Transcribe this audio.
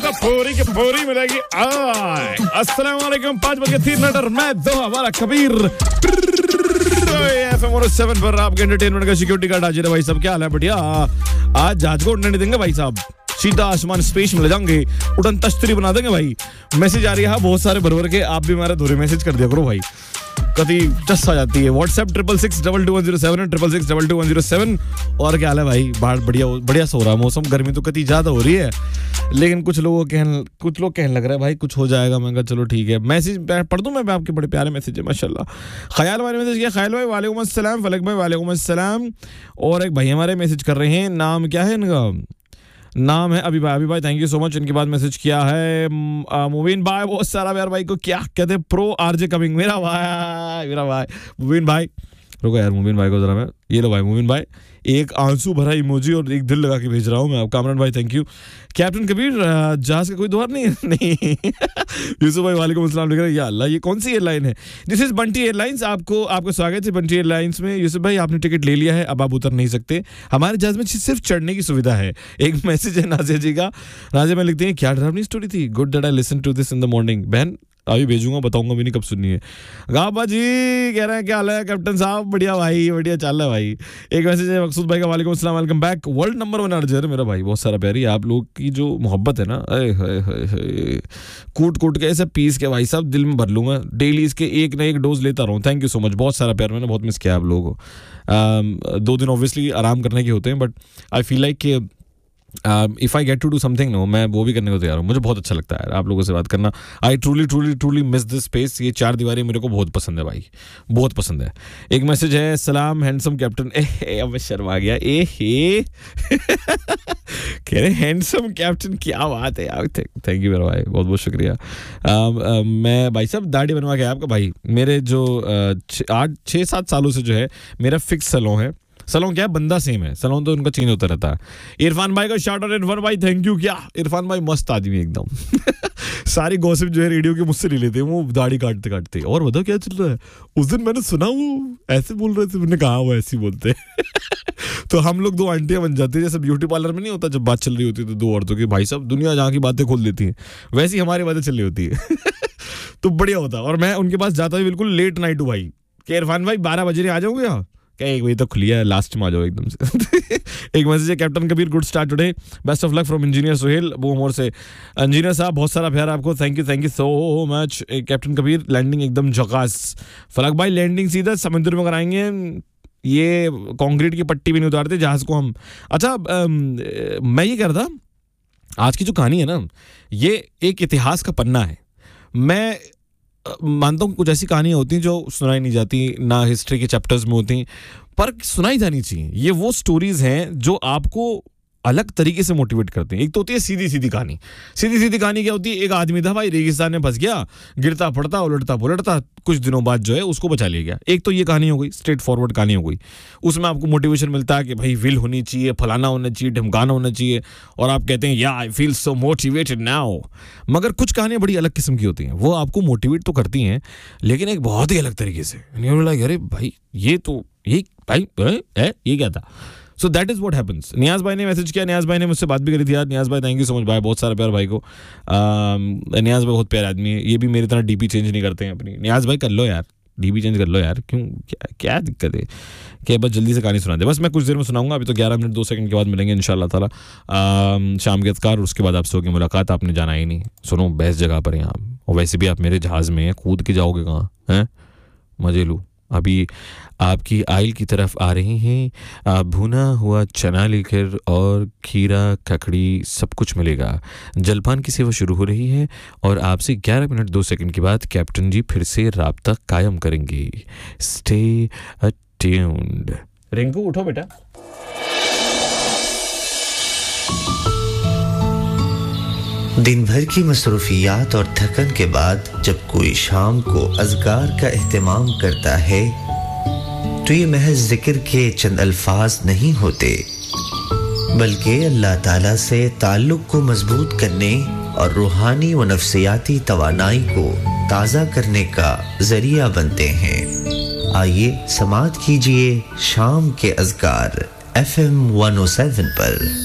आपको पूरी की पूरी मिलेगी। अस्सलाम वालेकुम, 5:03 और मैं दो हमारा कबीर FM 107 पर आपके एंटरटेनमेंट का सिक्योरिटी गार्ड हाजिर है। भाई साहब क्या हाल है? बढ़िया। आज जहाज को उड़ने नहीं देंगे भाई साहब, सीधा आसमान स्पेस में ले जाएंगे, उड़न तश्तरी बना देंगे भाई। मैसेज आ रही है बहुत सारे भरभर के, आप भी हमारे धोरे मैसेज कर दिया करो भाई, कभी चस आ जाती है। व्हाट्सएप 66622107 66622107। और क्या हाल है भाई? बाहर बढ़िया सो रहा है मौसम, गर्मी तो कति ज्यादा हो रही है, लेकिन कुछ लोग कहने लग रहा है भाई कुछ हो जाएगा। मैं कहा चलो ठीक है। मैसेज पढ़ दूं मैं आपके, बड़े प्यारे मैसेज है माशाल्लाह। ख्याल भाई ने मैसेज किया, ख्याल भाई वालेकुम अस्सलाम, फलक भाई वालेकुम अस्सलाम। और एक भाई हमारे मैसेज कर रहे हैं, नाम क्या है इनका? नाम है अभी भाई थैंक यू सो मच। इनके बाद मैसेज किया है मुबीन भाई, बहुत सारा यार भाई को क्या कहते हैं, प्रो आरजे कमिंग, मेरा भाई मुबीन भाई। रुको यार मुबीन भाई को जरा मैं, ये लो भाई मुबीन भाई, एक आंसू भरा इमोजी और एक दिल लगा के भेज रहा हूँ मैं। कामरान भाई थैंक यू। कैप्टन कबीर जहाज का कोई द्वार नहीं है? नहीं। यूसुफ भाई वालेकुम अस्सलाम लिख रहे हैं, या अल्लाह ये कौन सी एयरलाइन है? This is Bunty airlines. आपको स्वागत है बंटी एयरलाइंस में। यूसुफ भाई आपने टिकट ले लिया है, अब आप उतर नहीं सकते। हमारे जहाज में सिर्फ चढ़ने की सुविधा है। एक मैसेज है नाजिया जी का, नाजिया में लिखते हैं क्या डरावनी स्टोरी थी, good that I listen to this in the morning. बहन अभी भेजूंगा, बताऊंगा भी नहीं कब सुननी है। गाबा जी कह रहे हैं क्या हाल है कैप्टन साहब? बढ़िया भाई, बढ़िया चल रहा है भाई। एक मैसेज है मकसूद भाई का, वालेकुम अस्सलाम, वेलकम बैक। वर्ल्ड नंबर 1 अर्जर मेरा भाई, बहुत सारा प्यारी। आप लोग की जो मोहब्बत है ना, कूट के ऐसे पीस के भाई साहब दिल में भर लूंगा। डेली इसके एक ना एक डोज लेता रहूँ। थैंक यू सो मच, बहुत सारा प्यार, मैंने बहुत मिस किया आप लोगों को। 2 दिन ऑब्वियसली आराम करने के होते हैं, बट आई फील लाइक कि if I get to do something no, मैं वो भी करने को तैयार हूँ। मुझे बहुत अच्छा लगता है आप लोगों से बात करना। I truly miss this space. ये 4 दीवारी मेरे को बहुत पसंद है भाई, बहुत पसंद है। एक मैसेज है, सलाम हैंडसम कैप्टन। अब शर्मा गया। कह रहे हैंडसम कैप्टन, क्या बात है यार। थैंक यू मेरा भाई, बहुत बहुत शुक्रिया। मैं भाई साहब दाढ़ी बनवा के आपका भाई, मेरे जो 6-7 सालों से जो है मेरा फिक्स सैलून है। सैलून क्या है, बंदा सेम है, सैलून तो उनका चेंज होता रहता है। इरफान भाई का शाउट आउट। इरफान भाई थैंक यू। क्या इरफान भाई मस्त आदमी एकदम। सारी गॉसिप जो है रेडियो के मुझसे ले लेते हैं वो, दाढ़ी काटते। और बताओ क्या चल रहा है? उस दिन मैंने सुना वो ऐसे बोल रहे थे, मैंने कहा वो ऐसे ही बोलते हैं। तो हम लोग 2 आंटियां बन जाती है, जैसे ब्यूटी पार्लर में नहीं होता जब बात चल रही होती है तो 2 औरतों की, भाई साहब दुनिया जहाँ की बातें खोल देती हैं, वैसी हमारी बातें चल रही होती है। तो बढ़िया होता। और मैं उनके पास जाता हूँ बिल्कुल लेट नाइट हूँ भाई, कि इरफान भाई 12 बजे आ जाओगे यहाँ? क्या 1 बजे तक खुली है, लास्ट में आ जाओ एकदम से। एक मैसेज है, captain Kabir good start today, best of luck from engineer Sohail वो मोर से। इंजीनियर साहब बहुत सारा प्यार आपको, thank you so much. Captain Kabir landing एकदम झकास। फलक भाई लैंडिंग सीधा समुद्र में कराएंगे, ये कंक्रीट की पट्टी भी नहीं उतारते जहाज को हम। अच्छा मैं ये कह रहा था, आज की जो कहानी है ना, ये एक इतिहास का पन्ना है। मैं मानता हूँ कुछ ऐसी कहानियां होती हैं जो सुनाई नहीं जाती, ना हिस्ट्री के चैप्टर्स में होती, पर सुनाई जानी चाहिए। ये वो स्टोरीज हैं जो आपको अलग तरीके से मोटिवेट करते हैं। एक तो होती है सीधी कहानी। सीधी कहानी क्या होती है? एक आदमी था भाई, रेगिस्तान में फंस गया, गिरता पड़ता उलटता पुलटता, कुछ दिनों बाद जो है उसको बचा लिया गया। एक तो ये कहानी हो गई, स्ट्रेट फॉरवर्ड कहानी हो गई। उसमें आपको मोटिवेशन मिलता है कि भाई विल होनी चाहिए, फलाना होना चाहिए, ढमकाना होना चाहिए, और आप कहते हैं या I feel so motivated now. मगर कुछ कहानियां बड़ी अलग किस्म की होती हैं, वो आपको मोटिवेट तो करती हैं लेकिन एक बहुत ही अलग तरीके से। अरे भाई ये क्या था? So that is what happens. नियाज भाई ने मैसेज किया, नियाज भाई ने मुझसे बात भी करी थी यार। नियाज भाई थैंक यू सो मच भाई, बहुत सारा प्यार भाई को। नियाज भाई बहुत प्यारे आदमी है, ये भी मेरी तरह डीपी चेंज नहीं करते हैं अपनी। नियाज भाई कर लो यार, डीपी चेंज कर लो यार, क्यों क्या दिक्कत है? क्या बस जल्दी से कहानी सुना दे। बस मैं कुछ देर में सुनाऊंगा, अभी तो 11 मिनट 2 सेकंड के बाद मिलेंगे इंशाल्लाह ताला शाम के अज़कार। उसके बाद आपसे होगी मुलाकात। आपने जाना ही नहीं, सुनो बेस्ट जगह पर यहाँ, और वैसे भी आप मेरे जहाज़ में हैं, कूद के जाओगे कहाँ हैं? मजे लो। अभी आपकी आइल की तरफ आ रही हैं, भुना हुआ चना लेकर, और खीरा ककड़ी सब कुछ मिलेगा। जलपान की सेवा शुरू हो रही है और आपसे 11 मिनट 2 सेकंड के बाद कैप्टन जी फिर से राब्ता कायम करेंगे। Stay tuned. रिंकू उठो बेटा। दिन भर की मसरूफियात और थकन के बाद जब कोई शाम को अज़कार का एहतमाम करता है तो ये महज जिक्र के चंद अल्फाज नहीं होते, बल्कि अल्लाह ताला से ताल्लुक़ को मजबूत करने और रूहानी व नफ्सियाती तवानाई को ताज़ा करने का ज़रिया बनते हैं। आइए समाअत कीजिए शाम के अज़कार FM 107 पर।